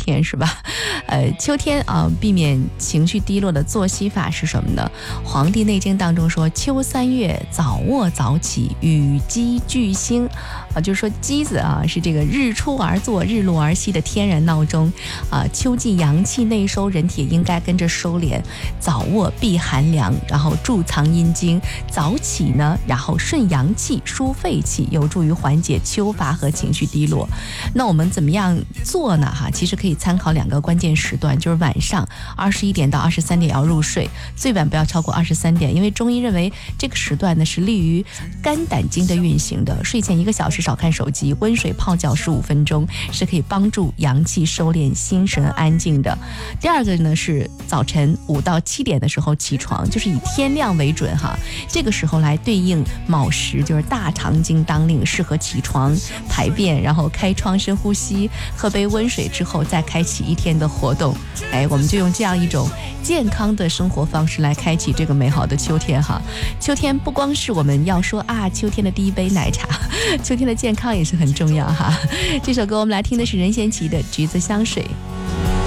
天是吧？秋天啊，避免情绪低落的作息法是什么呢？《黄帝内经》当中说，秋3月早卧早起，与鸡俱兴就是说鸡子啊是这个日出而作，日落而息的天然闹钟秋季阳气内收，人体也应该跟着收敛，早卧避寒凉，然后贮藏阴经，早起呢，然后顺阳气，疏肺气，有助于缓解秋乏和情绪低落。那我们怎么样做呢？其实可以参考2个关键时段，就是晚上21点到23点要入睡，最晚不要超过23点，因为中医认为这个时段呢是利于肝胆经的运行的。睡前1个小时少看手机，温水泡脚15分钟，是可以帮助阳气收敛，心神安静的。第2个呢是早晨5到7点的时候起床，就是以天亮为准这个时候来对应卯时，就是大肠经当令，适合起床排便，然后开窗深呼吸，喝杯温水之后再开启一天的活动。我们就用这样一种健康的生活方式来开启这个美好的秋天秋天不光是我们要说秋天的第1杯奶茶，秋天的健康也是很重要这首歌我们来听的是任贤齐的《橘子香水》。